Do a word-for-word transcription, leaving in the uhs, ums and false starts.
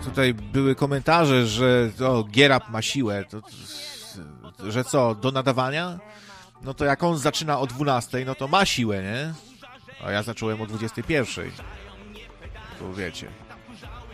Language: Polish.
tutaj były komentarze, że o, Gierab ma siłę, to, to, że co, do nadawania? No to jak on zaczyna o dwunastej, no to ma siłę, nie? A ja zacząłem o dwudziestej pierwszej. To wiecie.